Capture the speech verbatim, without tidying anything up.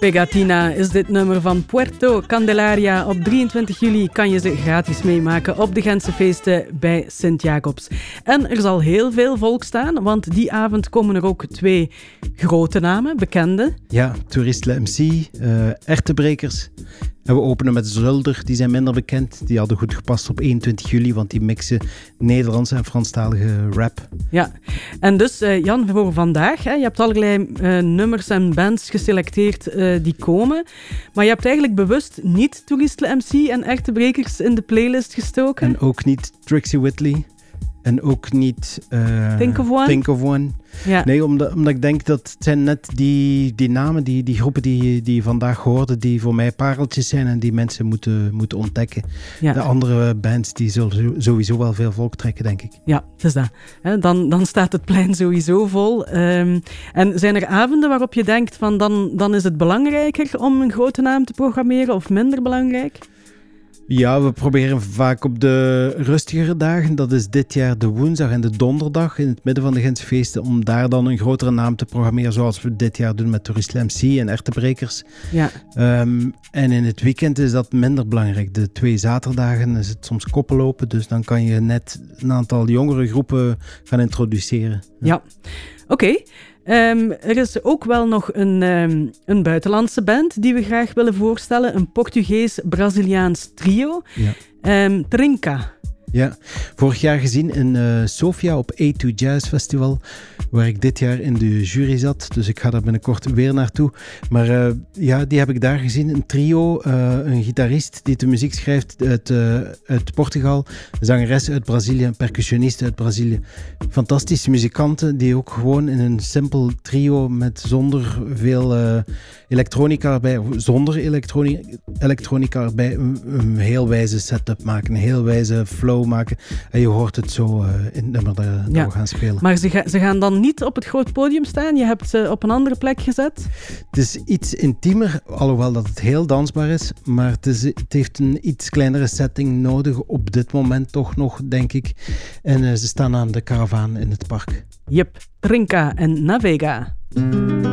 Pegatina is dit nummer van Puerto Candelaria. Op drieëntwintig juli kan je ze gratis meemaken op de Gentse feesten bij Sint-Jacobs. En er zal heel veel volk staan, want die avond komen er ook twee grote namen, bekende. Ja, Toerist M C, uh, Ertebrekers. En we openen met Zulder, die zijn minder bekend. Die hadden goed gepast op eenentwintig juli, want die mixen Nederlandse en Franstalige rap. Ja, en dus uh, Jan, voor vandaag, hè, je hebt allerlei uh, nummers en bands geselecteerd uh, die komen, maar je hebt eigenlijk bewust niet Toerist M C en Ertebrekers in de playlist gestoken. En ook niet Trixie Whitley. En ook niet uh, Think of One. Think of One. Ja. Nee, omdat, omdat ik denk dat het zijn net die, die namen, die, die groepen die, die je vandaag hoorde, die voor mij pareltjes zijn en die mensen moeten, moeten ontdekken. Ja. De andere bands die zullen sowieso wel veel volk trekken, denk ik. Ja, het is dat. He, dan, dan staat het plein sowieso vol. Um, en zijn er avonden waarop je denkt van dan, dan is het belangrijker om een grote naam te programmeren of minder belangrijk? Ja, we proberen vaak op de rustigere dagen, dat is dit jaar de woensdag en de donderdag in het midden van de Gentse feesten, om daar dan een grotere naam te programmeren, zoals we dit jaar doen met Toerist M C en Ertebrekers. Ja. Um, en in het weekend is dat minder belangrijk. De twee zaterdagen is het soms koppelopen, dus dan kan je net een aantal jongere groepen gaan introduceren. Ja, ja. Oké. Okay. Um, er is ook wel nog een, um, een buitenlandse band die we graag willen voorstellen. Een Portugees-Braziliaans trio. Ja. Um, Trinca. Ja, vorig jaar gezien in uh, Sofia op A twee Jazz Festival, waar ik dit jaar in de jury zat. Dus ik ga daar binnenkort weer naartoe. Maar uh, ja, die heb ik daar gezien. Een trio, uh, een gitarist die de muziek schrijft uit, uh, uit Portugal, een zangeres uit Brazilië, een percussionist uit Brazilië. Fantastische muzikanten die ook gewoon in een simpel trio met zonder veel uh, elektronica erbij, zonder elektronica, elektronica erbij, een, een heel wijze setup maken, een heel wijze flow maken. En je hoort het zo uh, in het nummer dat, dat ja. we gaan spelen. Maar ze, ga, ze gaan dan niet op het groot podium staan? Je hebt ze op een andere plek gezet? Het is iets intiemer, alhoewel dat het heel dansbaar is. Maar het, is, het heeft een iets kleinere setting nodig op dit moment toch nog, denk ik. En uh, ze staan aan de karavaan in het park. Yep, Trinca en Navega.